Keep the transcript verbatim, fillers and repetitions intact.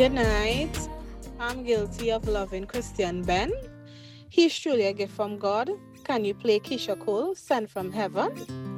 Good night. I'm guilty of loving Christian Ben. He's truly a gift from God. Can you play Keisha Cole, Sent from Heaven?